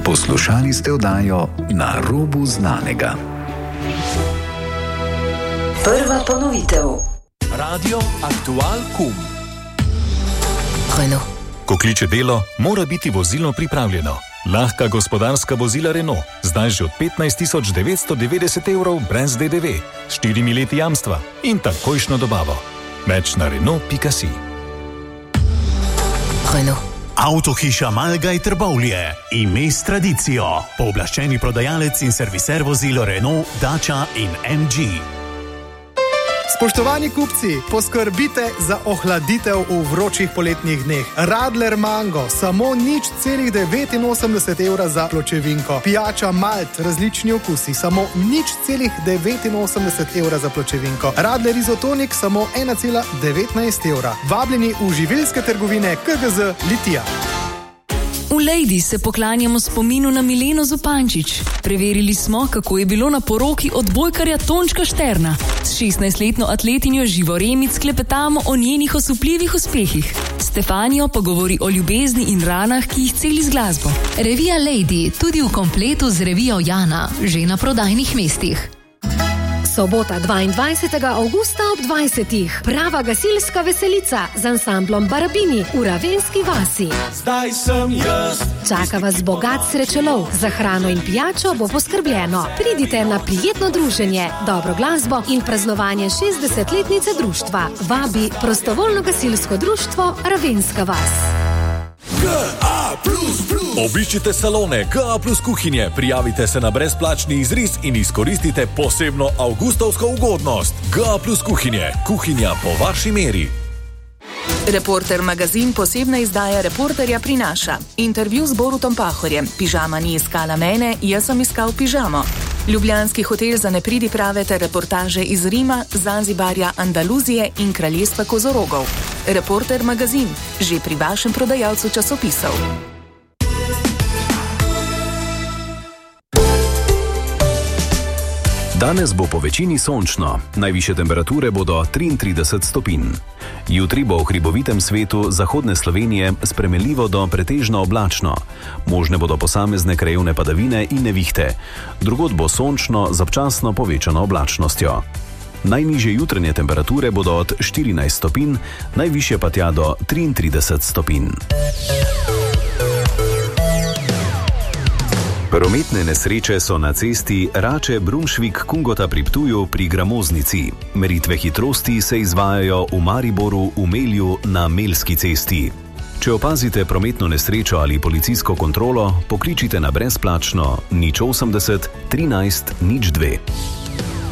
Poslušali ste oddajo Na robu znanega. Prva ponovitev. Radio Aktual Kum. Renault. Ko kliče delo, mora biti vozilo pripravljeno. Lahka gospodarska vozila Renault, zdaj že od 15.990 evrov brez DDV, s 4 leti jamstva in takojšno dobavo. Več na Renault.si. Renault. Avtohiša Malgaj Trbovlje, ime s tradicijo, pooblaščeni prodajalec in serviser vozil Renault, Dacia in MG. Spoštovani kupci, poskrbite za ohladitev v vročih poletnih dneh. Radler Mango, samo 0,89 evra za pločevinko. Pijača Malt, različni okusi, samo 0,89 evra za pločevinko. Radler Izotonik, samo 1,19 evra. Vabljeni v živilske trgovine KGZ Litija. V Lejdi se poklanjamo spominu na Mileno Zupančič. Preverili smo, kako je bilo na poroki odbojkarja Tončka Šterna. S 16-letno atletinjo Živo Remic klepetamo o njenih osupljivih uspehih. Stefanijo pa govori o ljubezni in ranah, ki jih celi z glasbo. Revija Lejdi, tudi v kompletu z revijo Jana, že na prodajnih mestih. Sobota 22. avgusta ob 20. Prava gasilska veselica z ansamblom Barabini v Ravenski vasi. Zdaj sem jaz. Čaka vas bogat srečelov, za hrano in pijačo bo poskrbljeno. Pridite na prijetno druženje, dobro glasbo in praznovanje 60-letnice društva. Vabi prostovoljno gasilsko društvo Ravenska vas. GA++. Obiščite salone GA+ kuhinje, prijavite se na brezplačni izris in izkoristite posebno avgustovsko ugodnost. GA+ kuhinje, kuhinja po vaši meri. Reporter magazin posebna izdaja Reporterja prinaša. Intervju z Borutom Pahorjem. Pižama ni iskala mene, jaz sem iskal pižamo. Ljubljanski hotel za nepridiprave ter reportaže iz Rima, Zanzibarja, Andaluzije in kraljestva kozorogov. Reporter magazin, že pri vašem prodajalcu časopisov. Danes bo po večini sončno, najvišje temperature bodo 33 stopinj. Jutri bo v hribovitem svetu zahodne Slovenije spremenljivo do pretežno oblačno. Možne bodo posamezne krajevne padavine in nevihte. Drugod bo sončno z občasno povečano oblačnostjo. Najnižje jutranje temperature bodo od 14 stopinj, najvišje pa tja do 33 stopinj. Prometne nesreče so na cesti Rače-Brunšvik-Kungota pri Ptuju pri Gramoznici. Meritve hitrosti se izvajajo v Mariboru v Melju na Melski cesti. Če opazite prometno nesrečo ali policijsko kontrolo, pokličite na brezplačno 080 13 02.